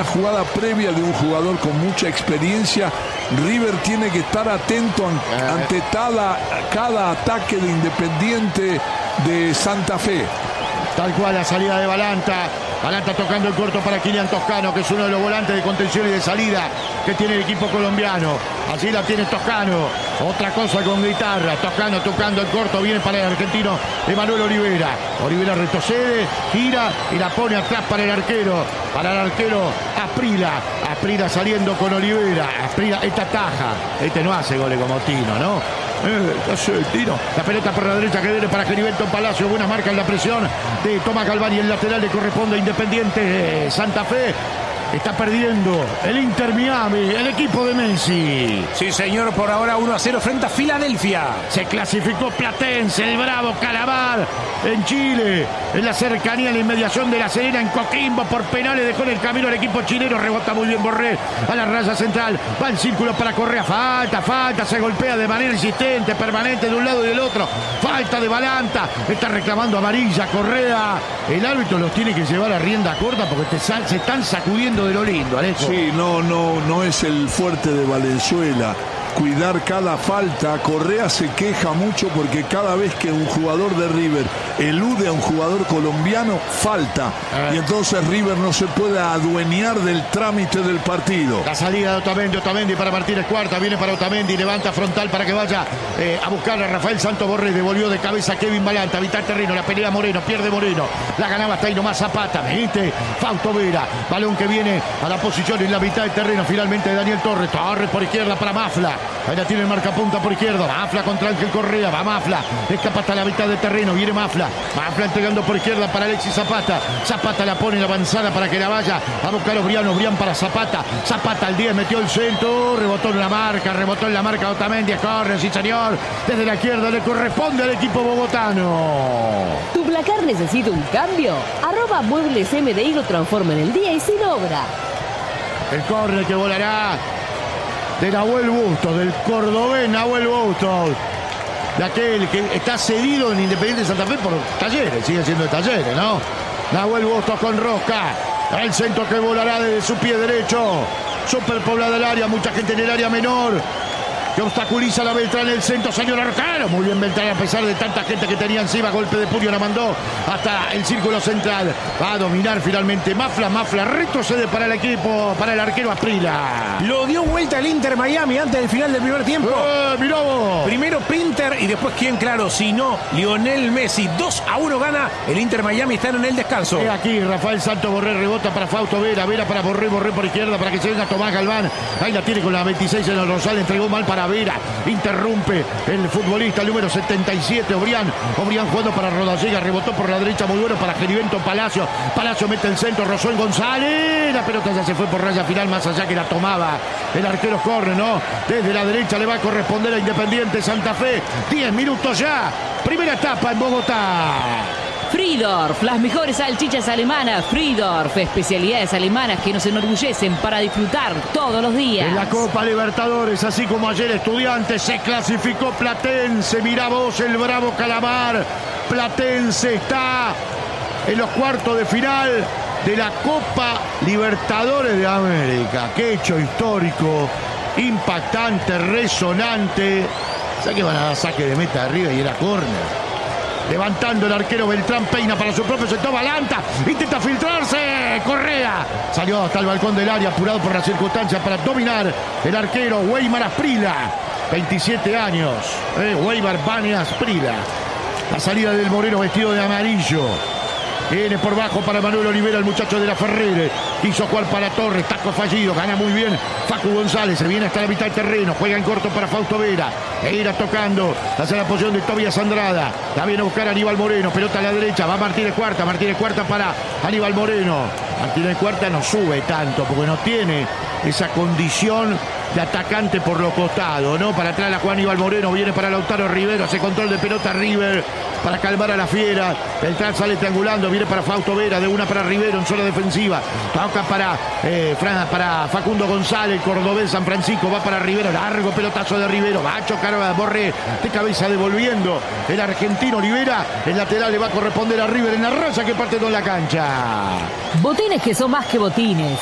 una jugada previa de un jugador con mucha experiencia. River tiene que estar atento ante cada ataque de Independiente de Santa Fe. Tal cual la salida de Balanta. Balanta tocando el corto para Kylian Toscano, que es uno de los volantes de contención y de salida que tiene el equipo colombiano. Allí la tiene Toscano. Otra cosa con guitarra. Toscano tocando el corto. Viene para el argentino Emanuel Olivera. Olivera retrocede, gira y la pone atrás para el arquero. Para el arquero Asprila. Asprila saliendo con Olivera. Asprila, esta taja. Este no hace goles como Tino, ¿no? Hace Tino. La pelota por la derecha que viene para Geriberto Palacio. Buena marca en la presión de Tomás Galván y el lateral le corresponde a Independiente Santa Fe. Está perdiendo el Inter Miami, el equipo de Messi. Sí, señor, por ahora 1-0 frente a Filadelfia. Se clasificó Platense, el Bravo Calamar en Chile, en la cercanía, en la inmediación de La Serena, en Coquimbo, por penales dejó en el camino al equipo chileno. Rebota muy bien Borré a la raya central, va el círculo para Correa, falta, se golpea de manera insistente, permanente de un lado y del otro, falta de Balanta, está reclamando amarilla Correa. El árbitro los tiene que llevar a rienda corta porque se están sacudiendo de lo lindo, Alejo. Sí, no es el fuerte de Valenzuela. Cuidar cada falta. Correa se queja mucho porque cada vez que un jugador de River elude a un jugador colombiano, falta. Y entonces River no se puede adueñar del trámite del partido. La salida de Otamendi para Martínez Cuarta. Viene para Otamendi, levanta frontal para que vaya a buscar a Rafael Santos Borré. Devolvió de cabeza a Kevin Balanta, mitad terreno, la pelea Moreno, pierde Moreno. La ganaba hasta ahí nomás Zapata, ¿viste? Fausto Vera, balón que viene a la posición en la mitad del terreno. Finalmente Daniel Torres por izquierda para Mafla. Ahí la tiene el marcapunta por izquierda. Mafla contra Ángel Correa. Va Mafla. Escapa hasta la mitad del terreno. Viene Mafla. Mafla entregando por izquierda para Alexis Zapata. Zapata la pone en la avanzada para que la vaya a buscar Obrián. Obrián para Zapata. Zapata al 10. Metió el centro. Rebotó en la marca. Otamendi. Corre, sí señor. Desde la izquierda le corresponde al equipo bogotano. ¿Tu placar necesita un cambio? @Muebles MDI lo transforma en el día y sin obra. El córner que volará de Nahuel Bustos, del cordobés Nahuel Bustos, de aquel que está cedido en Independiente Santa Fe por Talleres, sigue siendo de Talleres, ¿no? Nahuel Bustos con Rosca, el centro que volará desde su pie derecho, superpoblada el área, mucha gente en el área menor, que obstaculiza la Beltrán, el centro, señor arquero. Muy bien Beltrán, a pesar de tanta gente que tenía encima, golpe de puño la mandó hasta el círculo central. Va a dominar finalmente Mafla retrocede para el equipo, para el arquero Asprila. Lo dio vuelta el Inter Miami antes del final del primer tiempo. Mirá vos. Primero Pinter y después quién, claro, si no, Lionel Messi. 2-1 gana el Inter Miami, están en el descanso. Aquí Rafael Santos Borré rebota para Fausto Vera para Borré por izquierda para que se venga Tomás Galván. Ahí la tiene con la 26 en el Rosal, entregó mal para Vera, interrumpe el futbolista el número 77 Obrián jugando para Rodallega, rebotó por la derecha muy bueno para Geriberto Palacio mete el centro, Rosón González, la pelota ya se fue por raya final, más allá que la tomaba el arquero corre, ¿no? Desde la derecha le va a corresponder a Independiente Santa Fe. 10 minutos ya, primera etapa en Bogotá. Friedorf, las mejores salchichas alemanas. Friedorf, especialidades alemanas que nos enorgullecen para disfrutar todos los días. En la Copa Libertadores, así como ayer Estudiantes, se clasificó Platense. Mirá vos el Bravo Calamar. Platense está en los cuartos de final de la Copa Libertadores de América. Qué hecho histórico, impactante, resonante. ¿Sabes que van a dar saque de meta arriba y era córner? Levantando el arquero Beltrán, peina para su propio sector, Balanta, intenta filtrarse, Correa, salió hasta el balcón del área, apurado por las circunstancias para dominar el arquero Weimar Asprila, 27 años, Weimar Bane Asprila, la salida del Moreno vestido de amarillo. Viene por bajo para Manuel Olivera, el muchacho de la Ferrere. Quiso jugar para Torres, taco fallido, gana muy bien Facu González, se viene hasta la mitad del terreno, juega en corto para Fausto Vera. Vera tocando hacia la posición de Tobias Andrada. La viene a buscar Aníbal Moreno, pelota a la derecha, va Martínez Cuarta para Aníbal Moreno. Martínez Cuarta no sube tanto porque no tiene esa condición de atacante por los costados, ¿no? Para atrás la Juan Aníbal Moreno, viene para Lautaro Rivero, hace control de pelota River para calmar a la fiera. Beltrán sale triangulando, viene para Fausto Vera, de una para Rivero en zona defensiva. Toca para Facundo González, el cordobés San Francisco, va para Rivero, largo pelotazo de Rivero, va a chocar a Borré, de cabeza devolviendo el argentino Olivera. El lateral le va a corresponder a River en la raya que parte con la cancha. Botines que son más que botines.